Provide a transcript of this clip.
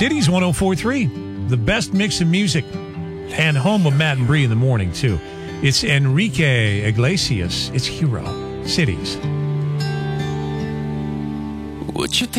Cities 104.3, the best mix of music, and home of Matt and Bree in the morning, too. It's Enrique Iglesias. It's Hero. Cities. What you think?